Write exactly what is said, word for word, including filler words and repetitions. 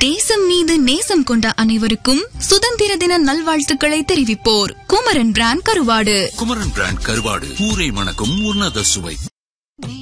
தேசம் மீது நேசம் கொண்ட அனைவருக்கும் சுதந்திர தின நல்வாழ்த்துக்களை தெரிவிப்போர் குமரன் பிராண்ட் கருவாடு. குமரன் பிராண்ட் கருவாடு ஊரை மணக்கும் உன்னத சுவை.